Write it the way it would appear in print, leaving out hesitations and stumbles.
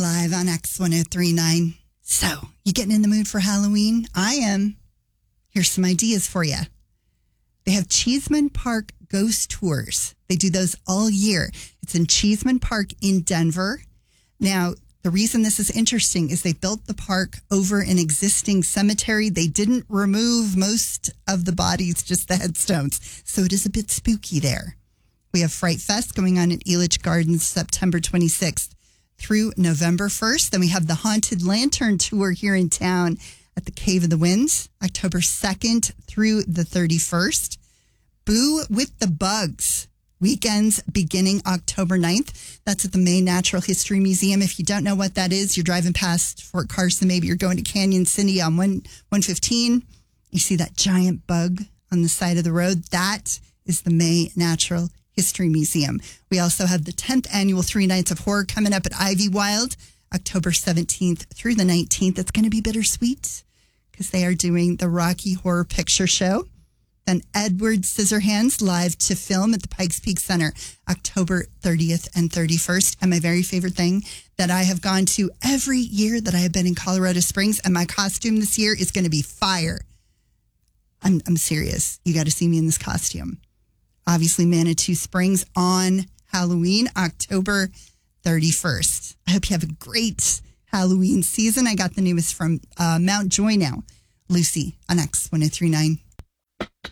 live on X1039. So, you getting in the mood for Halloween? I am. Here's some ideas for you. They have Cheeseman Park Ghost Tours. They do those all year. It's in Cheeseman Park in Denver. Now, the reason this is interesting is they built the park over an existing cemetery. They didn't remove most of the bodies, just the headstones. So it is a bit spooky there. We have Fright Fest going on at Elitch Gardens September 26th through November 1st. Then we have the Haunted Lantern Tour here in town at the Cave of the Winds, October 2nd through the 31st. Boo with the Bugs, weekends beginning October 9th. That's at the Maine Natural History Museum. If you don't know what that is, you're driving past Fort Carson, maybe you're going to Canyon City on 115. You see that giant bug on the side of the road. That is the Maine Natural History Museum. We also have the 10th annual 3 Nights of Horror coming up at Ivy Wild, October 17th through the 19th. It's going to be bittersweet because they are doing the Rocky Horror Picture Show. Then Edward Scissorhands live to film at the Pikes Peak Center, October 30th and 31st. And my very favorite thing that I have gone to every year that I have been in Colorado Springs, and my costume this year is going to be fire. I'm serious. You got to see me in this costume. Obviously, Manitou Springs on Halloween, October 31st. I hope you have a great Halloween season. I got the newest from Mount Joy now. Lucy on X1039.